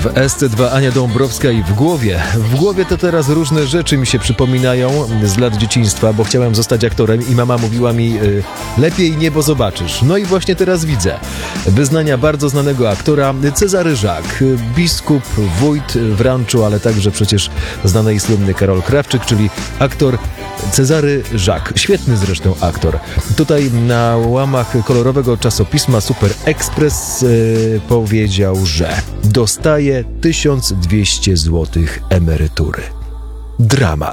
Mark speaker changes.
Speaker 1: W SC2 Ania Dąbrowska i w głowie. W głowie to teraz różne rzeczy mi się przypominają z lat dzieciństwa, bo chciałem zostać aktorem i mama mówiła mi lepiej niebo zobaczysz. No i właśnie teraz widzę. Wyznania bardzo znanego aktora Cezary Żak, biskup, wójt w ranczu, ale także przecież znany i słynny Karol Krawczyk, czyli aktor Cezary Żak. Świetny zresztą aktor. Tutaj na łamach kolorowego czasopisma Super Express powiedział, że dostaje 1200 zł emerytury. Dramat.